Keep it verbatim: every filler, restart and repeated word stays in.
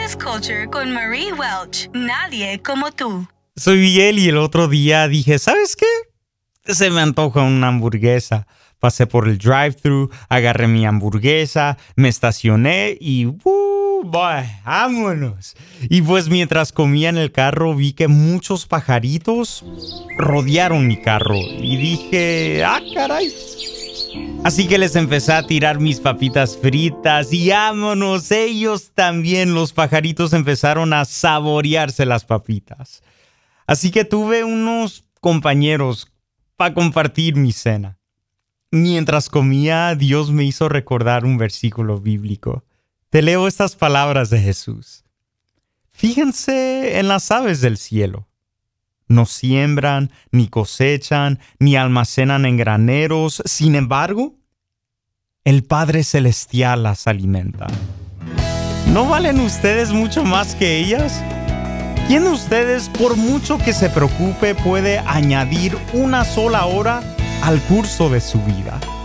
S Culture con Marie Welch. Nadie como tú. Soy Miguel y el otro día dije, ¿sabes qué? Se me antoja una hamburguesa. Pasé por el drive-thru, agarré mi hamburguesa, me estacioné y ¡uh! Boy, ¡vámonos! Y pues mientras comía en el carro vi que muchos pajaritos rodearon mi carro y dije, ¡ah, caray! Así que les empecé a tirar mis papitas fritas y ¡vámonos! Ellos también, los pajaritos, empezaron a saborearse las papitas. Así que tuve unos compañeros para compartir mi cena. Mientras comía, Dios me hizo recordar un versículo bíblico. Te leo estas palabras de Jesús. Fíjense en las aves del cielo. No siembran, ni cosechan, ni almacenan en graneros. Sin embargo, el Padre Celestial las alimenta. ¿No valen ustedes mucho más que ellas? ¿Quién de ustedes, por mucho que se preocupe, puede añadir una sola hora al curso de su vida?